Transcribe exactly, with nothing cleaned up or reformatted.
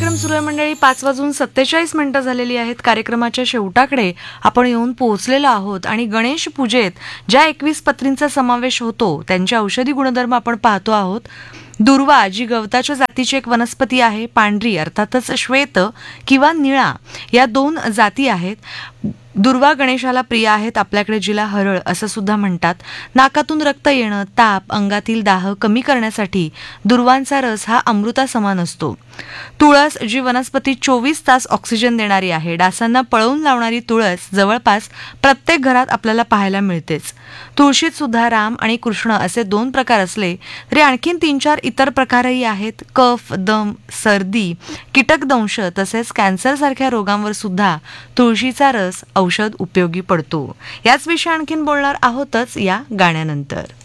कार्यक्रम सुरू आहे मंडळी. पाच वाजून सत्तेचाळीस मिनिटं झालेली आहेत. कार्यक्रमाच्या शेवटाकडे आपण येऊन पोहोचलेलो आहोत आणि गणेश पूजेत ज्या एकवीस पत्रींचा समावेश होतो त्यांचे औषधी गुणधर्म आपण पाहतो आहोत. दुर्वा जी गवताच्या जातीची एक वनस्पती आहे, पांढरी अर्थातच श्वेत किंवा निळा या दोन जाती आहेत. दुर्वा गणेशाला प्रिय आहेत. आपल्याकडे जिला हरळ असं सुद्धा म्हणतात. नाकातून रक्त येणं, ताप, अंगातील दाह कमी करण्यासाठी दुर्वांचा रस हा अमृता समान असतो. तुळस जी वनस्पती चोवीस तास ऑक्सिजन देणारी आहे. डासांना पळवून लावणारी तुळस जवळपास प्रत्येक घरात आपल्याला पाहायला मिळतेच. तुळशीत सुद्धा राम आणि कृष्ण असे दोन प्रकार असले तरी आणखीन तीन चार इतर प्रकारही आहेत. कफ, दम, सर्दी, कीटकदंश तसेच कॅन्सर सारख्या रोगांवर सुद्धा तुळशीचा रस औषध उपयोगी पडतो. याच विषयी आणखीन बोलणार आहोतच या गाण्यानंतर.